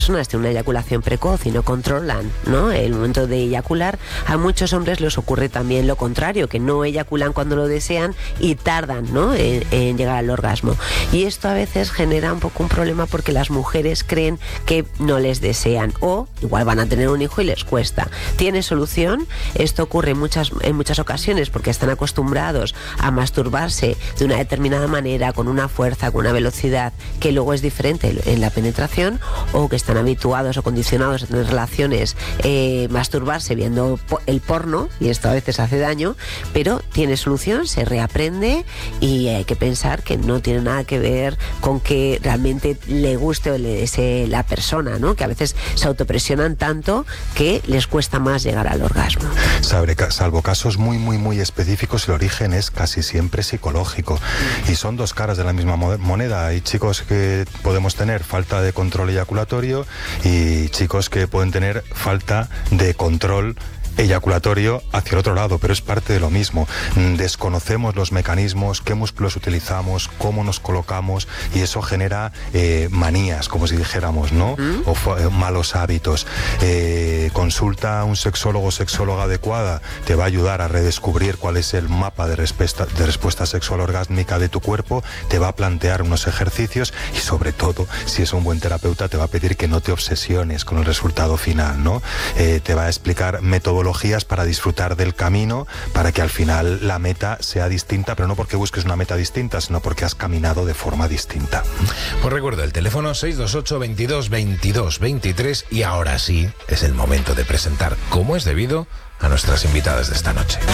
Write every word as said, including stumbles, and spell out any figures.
personas tienen una eyaculación precoz y no controlan, ¿no?, el momento de eyacular, a muchos hombres les ocurre también lo contrario, que no eyaculan cuando lo desean y tardan, ¿no?, en, en llegar al orgasmo. Y esto a veces genera un poco un problema porque las mujeres creen que no les desean o igual van a tener un hijo y les cuesta. ¿Tiene solución? Esto ocurre en muchas, en muchas ocasiones porque están acostumbrados a masturbarse de una determinada manera, con una fuerza, con una velocidad que luego es diferente en la penetración, o que están habituados o condicionados a tener relaciones, eh, masturbarse viendo po- el porno, y esto a veces hace daño, pero tiene solución, se reaprende, y hay que pensar que no tiene nada que ver con que realmente le guste o le desee la persona, ¿no?, que a veces se autopresionan tanto que les cuesta más llegar al orgasmo. Sabe, salvo casos muy, muy, muy específicos, el origen es casi siempre psicológico. Y son dos caras de la misma moneda. Hay chicos que podemos tener falta de control eyaculatorio y chicos que pueden tener falta de control eyaculatorio hacia el otro lado, pero es parte de lo mismo. Desconocemos los mecanismos, qué músculos utilizamos, cómo nos colocamos, y eso genera eh, manías, como si dijéramos, ¿no? ¿Mm? O eh, malos hábitos. Eh, consulta a un sexólogo o sexóloga adecuada, te va a ayudar a redescubrir cuál es el mapa de respuesta, de respuesta sexual orgásmica de tu cuerpo, te va a plantear unos ejercicios y, sobre todo, si es un buen terapeuta, te va a pedir que no te obsesiones con el resultado final, ¿no? Eh, te va a explicar metodologías para disfrutar del camino, para que al final la meta sea distinta, pero no porque busques una meta distinta, sino porque has caminado de forma distinta. Pues recuerdo el teléfono seis dos ocho, veintidós, veintidós, veintitrés, y ahora sí es el momento de presentar, como es debido, a nuestras invitadas de esta noche.